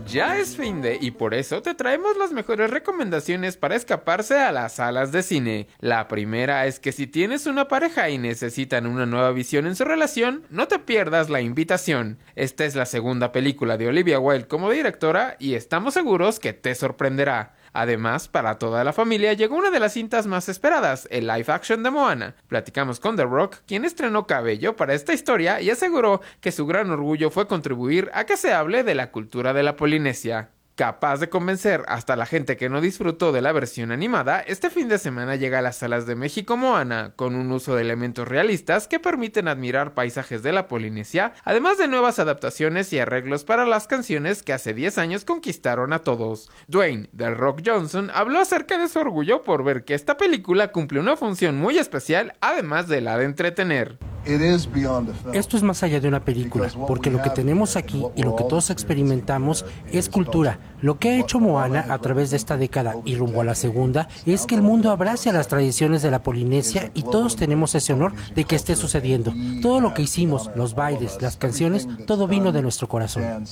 Ya es fin de y por eso te traemos las mejores recomendaciones para escaparse a las salas de cine. La primera es que si tienes una pareja y necesitan una nueva visión en su relación, no te pierdas La Invitación. Esta es la segunda película de Olivia Wilde como directora y estamos seguros que te sorprenderá. Además, para toda la familia llegó una de las cintas más esperadas, el live action de Moana. Platicamos con The Rock, quien estrenó cabello para esta historia y aseguró que su gran orgullo fue contribuir a que se hable de la cultura de la Polinesia. Capaz de convencer hasta la gente que no disfrutó de la versión animada, este fin de semana llega a las salas de México Moana, con un uso de elementos realistas que permiten admirar paisajes de la Polinesia, además de nuevas adaptaciones y arreglos para las canciones que hace 10 años conquistaron a todos. Dwayne The Rock Johnson habló acerca de su orgullo por ver que esta película cumple una función muy especial, además de la de entretener. Esto es más allá de una película, porque lo que tenemos aquí y lo que todos experimentamos es cultura. Lo que ha hecho Moana a través de esta década y rumbo a la segunda es que el mundo abrace a las tradiciones de la Polinesia y todos tenemos ese honor de que esté sucediendo. Todo lo que hicimos, los bailes, las canciones, todo vino de nuestro corazón.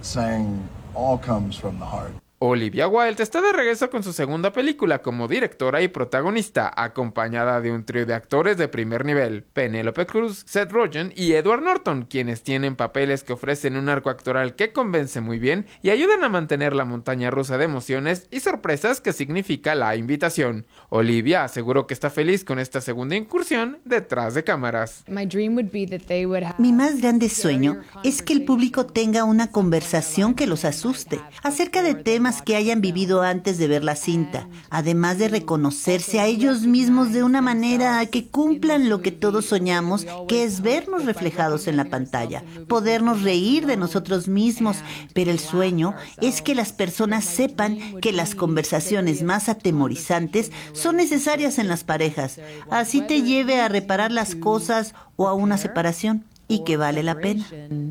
Olivia Wilde está de regreso con su segunda película como directora y protagonista, acompañada de un trío de actores de primer nivel, Penélope Cruz, Seth Rogen y Edward Norton, quienes tienen papeles que ofrecen un arco actoral que convence muy bien y ayudan a mantener la montaña rusa de emociones y sorpresas que significa La Invitación. Olivia aseguró que está feliz con esta segunda incursión detrás de cámaras. Mi más grande sueño es que el público tenga una conversación que los asuste acerca de temas que hayan vivido antes de ver la cinta, además de reconocerse a ellos mismos de una manera que cumplan lo que todos soñamos, que es vernos reflejados en la pantalla, podernos reír de nosotros mismos, pero el sueño es que las personas sepan que las conversaciones más atemorizantes son necesarias en las parejas, así te lleve a reparar las cosas o a una separación, y que vale la pena.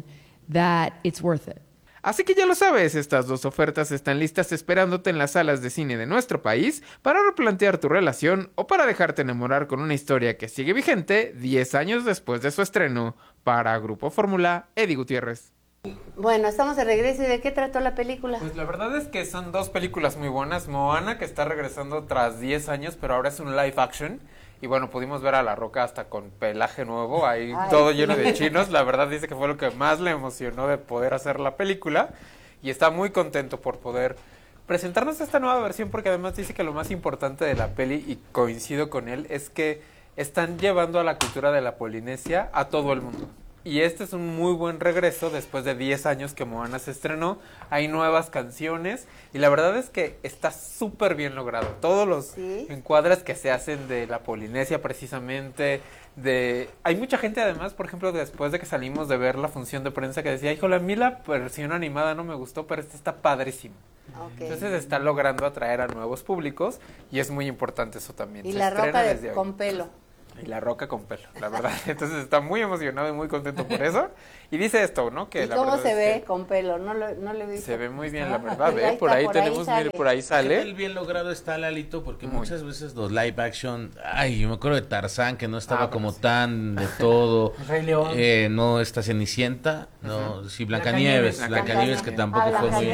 Así que ya lo sabes, estas dos ofertas están listas esperándote en las salas de cine de nuestro país para replantear tu relación o para dejarte enamorar con una historia que sigue vigente 10 años después de su estreno. Para Grupo Fórmula, Eddie Gutiérrez. Bueno, estamos de regreso. ¿Y de qué trató la película? Pues la verdad es que son dos películas muy buenas. Moana, que está regresando tras 10 años, pero ahora es un live action. Y bueno, pudimos ver a La Roca hasta con pelaje nuevo, ahí todo lleno de chinos. La verdad dice que fue lo que más le emocionó de poder hacer la película. Y está muy contento por poder presentarnos esta nueva versión, porque además dice que lo más importante de la peli, y coincido con él, es que están llevando a la cultura de la Polinesia a todo el mundo. Y este es un muy buen regreso después de 10 años que Moana se estrenó. Hay nuevas canciones y la verdad es que está súper bien logrado. Todos los encuadres que se hacen de la Polinesia precisamente. Hay mucha gente además, por ejemplo, después de que salimos de ver la función de prensa, que decía, híjole, a mí la versión animada no me gustó, pero esta está padrísimo. Entonces está logrando atraer a nuevos públicos y es muy importante eso también. Y La Roca con pelo. Y La Roca con pelo, la verdad. Entonces está muy emocionado y muy contento por eso. Y dice esto, ¿no? Que ¿Y cómo se ve con pelo? No lo he visto. Se ve muy bien, la verdad. Por ahí tenemos, mire, por ahí sale. Qué bien logrado está, Lalito, porque muchas veces los live action, yo me acuerdo de Tarzán, que no estaba como tan de todo. Rey León. No, esta Cenicienta, no, sí, Blancanieves, que tampoco fue muy...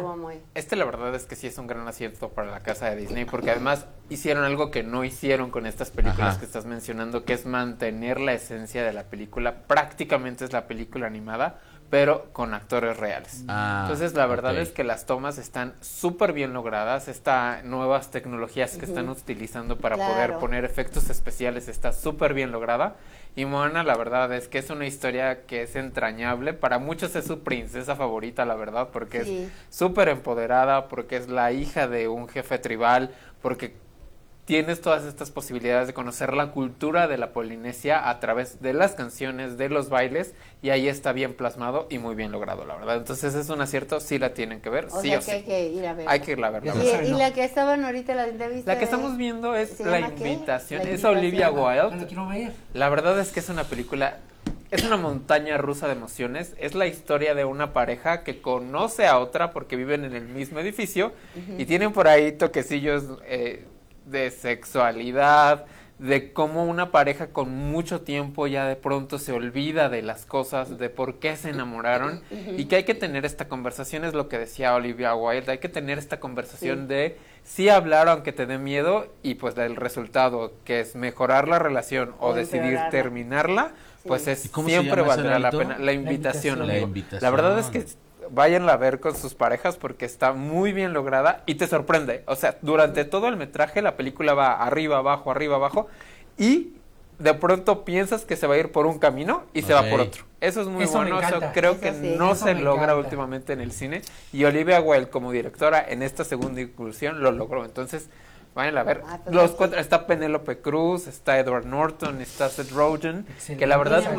La verdad es que sí es un gran acierto para la casa de Disney, porque además hicieron algo que no hicieron con estas películas que estás mencionando, que es mantener la esencia de la película. Prácticamente es la película animada, pero con actores reales. Entonces la verdad es que las tomas están súper bien logradas. Estas nuevas tecnologías que están utilizando para poder poner efectos especiales está súper bien lograda. Y Moana, la verdad es que es una historia que es entrañable. Para muchos es su princesa favorita, la verdad, porque es súper empoderada, porque es la hija de un jefe tribal, porque tienes todas estas posibilidades de conocer la cultura de la Polinesia a través de las canciones, de los bailes, y ahí está bien plasmado y muy bien logrado, la verdad. Entonces es un acierto, sí la tienen que ver, Hay que ir a ver. Hay que irla a ver. ¿Y la que estaban ahorita en la entrevista? La que estamos viendo es La Invitación, es Olivia Wilde. Quiero ver. La verdad es que es una película... Es una montaña rusa de emociones. Es la historia de una pareja que conoce a otra porque viven en el mismo edificio y tienen por ahí toquecillos de sexualidad, de cómo una pareja con mucho tiempo ya de pronto se olvida de las cosas, de por qué se enamoraron, y que hay que tener esta conversación, es lo que decía Olivia Wilde, hay que tener esta conversación de sí hablar aunque te dé miedo, y pues el resultado, que es mejorar la relación o decidir terminarla, pues es siempre valdrá la pena. La invitación, amigo. La verdad es que váyanla a ver con sus parejas porque está muy bien lograda y te sorprende. O sea, durante todo el metraje la película va arriba, abajo y de pronto piensas que se va a ir por un camino y se va por otro. Eso es muy bueno, eso creo que no se logra últimamente en el cine, y Olivia Wilde como directora en esta segunda incursión lo logró. Entonces, vayan a ver. Los cuatro, está Penélope Cruz, está Edward Norton, está Seth Rogen, que la verdad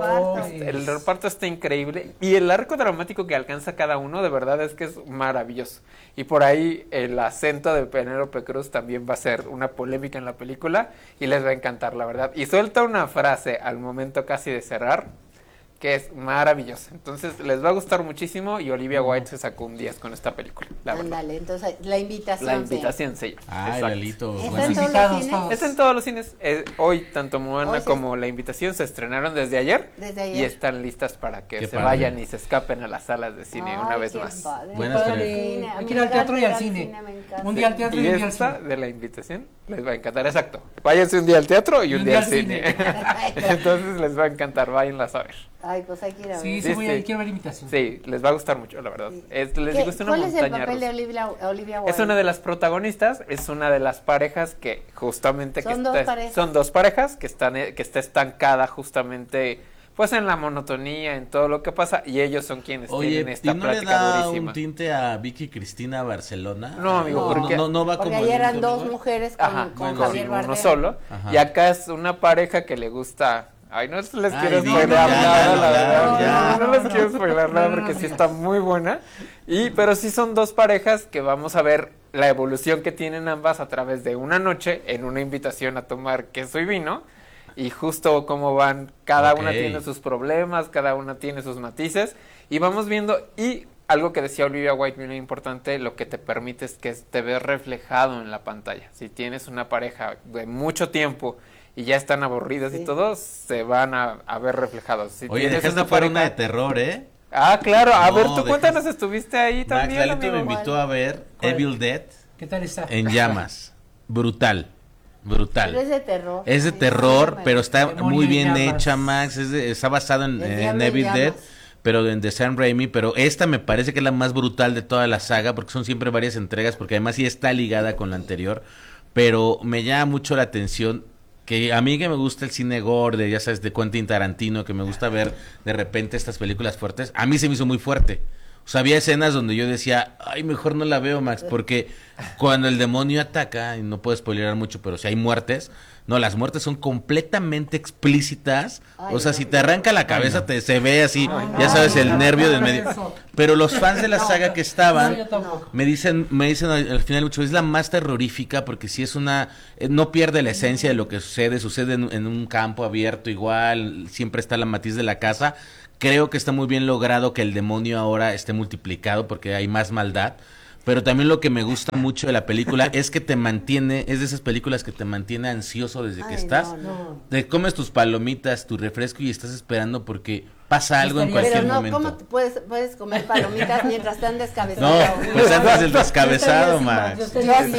el reparto está increíble, y el arco dramático que alcanza cada uno de verdad es que es maravilloso. Y por ahí el acento de Penélope Cruz también va a ser una polémica en la película y les va a encantar, la verdad. Y suelta una frase al momento casi de cerrar que es maravillosa. Entonces les va a gustar muchísimo, y Olivia Wilde se sacó un 10 con esta película. Ándale, entonces la invitación. La invitación, sí. Lalito. ¿Está en todos los cines? Hoy tanto Moana como La Invitación se estrenaron desde ayer. Y están listas para que vayan y se escapen a las salas de cine una vez más. Buenas tardes. Hay que ir al teatro y al cine. Un día al teatro y un día al cine. De La Invitación les va a encantar, exacto. Váyanse un día al teatro y un día al cine. Entonces les va a encantar, váyanlas a ver. Ay, pues hay que ir a ver. Sí, quiero ver Invitación. Sí, les va a gustar mucho, la verdad. Les digo, es una ¿Cuál montaña es el papel rusa. de Olivia Wilde? Es una de las protagonistas, es una de las parejas que justamente son dos parejas que está estancada justamente pues en la monotonía, en todo lo que pasa, y ellos son quienes tienen esta plática durísima. ¿Y no le da un tinte a Vicky Cristina Barcelona? No, amigo, porque no va como ahí eran dos mujeres con Javier Bardem. Uno solo. Ajá. Y acá es una pareja que le gusta. Ay, no les quiero spoiler nada, la verdad. No les quiero spoiler nada porque sí está muy buena. Pero sí son dos parejas que vamos a ver la evolución que tienen ambas a través de una noche en una invitación a tomar queso y vino. Y justo cómo van, cada una tiene sus problemas, cada una tiene sus matices. Y vamos viendo, y algo que decía Olivia Wilde muy importante, lo que te permite es que te veas reflejado en la pantalla. Si tienes una pareja de mucho tiempo y ya están aburridas y todos se van a ver reflejados. Si Oye, dejaste fuera una de terror, ¿eh? Ah, claro. A ver, tú cuéntanos, ¿estuviste ahí también? Lalito me invitó a ver Evil Dead. ¿Qué tal está? En llamas. Brutal. Pero es de terror. Es de terror, pero está muy bien hecha, Max. Está basado en Evil Dead, pero de Sam Raimi. Pero esta me parece que es la más brutal de toda la saga, porque son siempre varias entregas, porque además sí está ligada con la anterior. Pero me llama mucho la atención que a mí, que me gusta el cine gore, ya sabes, de Quentin Tarantino, que me gusta ver de repente estas películas fuertes, a mí se me hizo muy fuerte. O sea, había escenas donde yo decía, ay, mejor no la veo, Max, porque cuando el demonio ataca, y no puedo spoilerar mucho, pero si hay muertes, no, las muertes son completamente explícitas. O sea, si te arranca la cabeza, se ve así, ya sabes, el nervio del medio. Pero los fans de la saga que estaban, me dicen al final mucho, es la más terrorífica, porque si es no pierde la esencia de lo que sucede en un campo abierto igual, siempre está la matiz de la casa. Creo que está muy bien logrado que el demonio ahora esté multiplicado porque hay más maldad. Pero también lo que me gusta mucho de la película es que es de esas películas que te mantiene ansioso desde que estás. Te comes tus palomitas, tu refresco y estás esperando porque pasa algo en cualquier momento. ¿Cómo puedes comer palomitas mientras están descabezados? No, pues antes del descabezado, Max.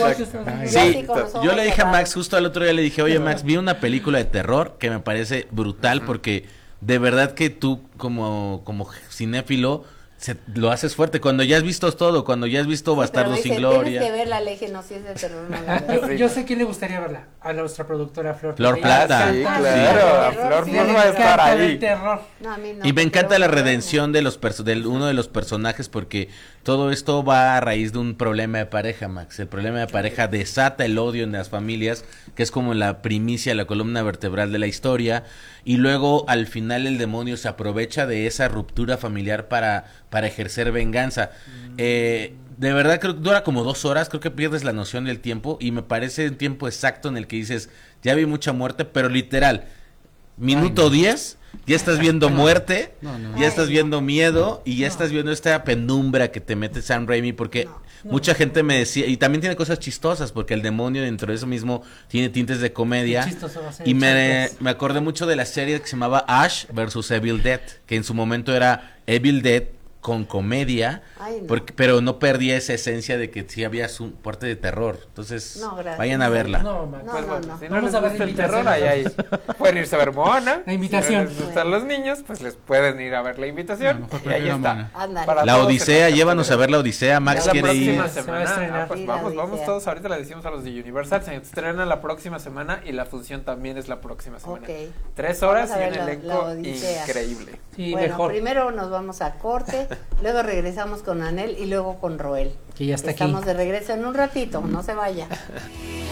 Sí, yo le dije a Max, justo al otro día le dije, oye Max, vi una película de terror que me parece brutal porque de verdad que tú como cinéfilo lo haces fuerte cuando ya has visto todo, cuando ya has visto Bastardos sin Gloria. Tienes que verla, le dije, no, si es de terror, no la veo. Yo sé quién le gustaría verla, a nuestra productora Flor Plata. Sí, claro, Flor va a estar ahí. No, a mí no, y me encanta la redención de uno de los personajes, porque todo esto va a raíz de un problema de pareja, Max. El problema de pareja desata el odio en las familias, que es como la primicia, la columna vertebral de la historia, y luego al final el demonio se aprovecha de esa ruptura familiar para ejercer venganza. De verdad creo que dura como 2 horas, creo que pierdes la noción del tiempo, y me parece un tiempo exacto en el que dices, ya vi mucha muerte, pero literal, minuto 10, ya estás viendo muerte, ya estás viendo miedo y ya estás viendo esta penumbra que te mete Sam Raimi, porque mucha gente me decía, y también tiene cosas chistosas, porque el demonio dentro de eso mismo tiene tintes de comedia, y me acordé mucho de la serie que se llamaba Ash vs Evil Dead, que en su momento era Evil Dead con comedia, pero no perdía esa esencia de que sí había su parte de terror. Entonces, vayan a verla. Si no les gusta el terror, ahí pueden irse a ver Moana. La invitación. Si les gustan los niños, pues les pueden ir a ver La Invitación. Y ahí está. La Odisea, llévanos a ver La Odisea. Max quiere ir. La próxima semana. Pues vamos todos. Ahorita la decimos a los de Universal. Se estrena la próxima semana y la función también es la próxima semana. 3 horas y un elenco increíble. Sí, bueno, mejor. Primero nos vamos a corte, luego regresamos con Anel y luego con Roel. Que ya está Estamos de regreso en un ratito, no se vaya.